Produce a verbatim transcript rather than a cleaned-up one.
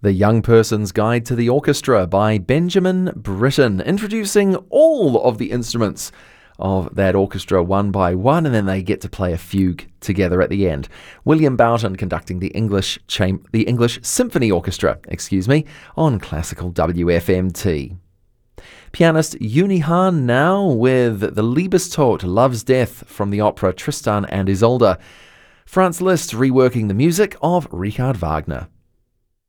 The Young Person's Guide to the Orchestra by Benjamin Britten, introducing all of the instruments of that orchestra one by one, and then they get to play a fugue together at the end. William Boughton conducting the English Cham- the English Symphony Orchestra, excuse me, on Classical W F M T. Pianist Uni Hahn now with the Liebestod, Love's Death, from the opera Tristan and Isolde. Franz Liszt reworking the music of Richard Wagner.